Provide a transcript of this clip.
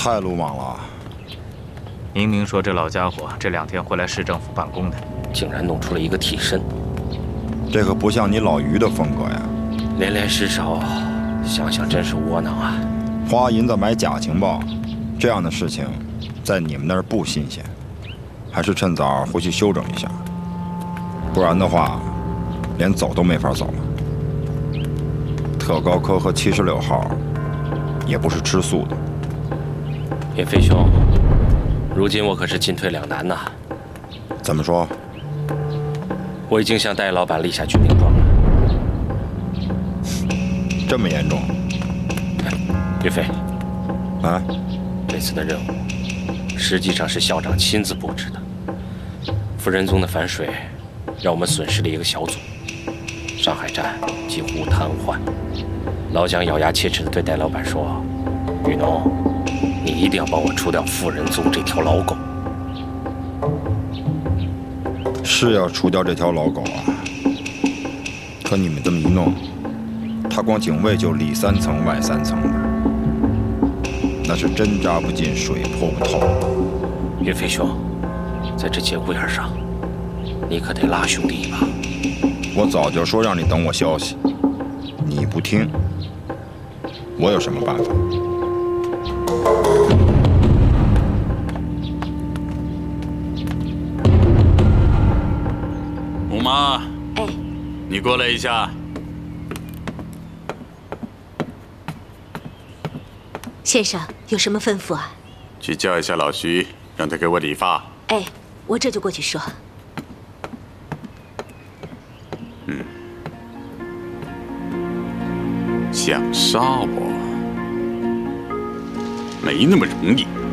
太鲁莽了。 明明说这老家伙这2天会来市政府办公的， 竟然弄出了一个替身， 这可不像你老于的风格呀。 连连失手，想想真是窝囊啊！ 花银子买假情报，这样的事情，在你们那儿不新鲜，还是趁早回去休整一下，不然的话，连走都没法走了。特高科和76号，也不是吃素的。 岳飞兄，如今我可是进退两难呐。 怎么说？ 我已经向戴老板立下军令状了。 这么严重？ 岳飞， 啊？ 这次的任务实际上是校长亲自布置的。夫人宗的反水，让我们损失了一个小组，上海站几乎瘫痪。老蒋咬牙切齿地对戴老板说：“雨农，你一定要帮我除掉夫人宗这条老狗。” 是要除掉这条老狗啊！可你们这么一弄，他光警卫就里3层外3层的，那是针扎不进，水泼不透。 岳飞兄，在这节骨眼上，你可得拉兄弟一把。 我早就说让你等我消息，你不听，我有什么办法？ 五妈， 哎， 你过来一下。 先生有什么吩咐啊？ 去叫一下老徐，让他给我理发。 哎，我这就过去说。 想杀我，没那么容易。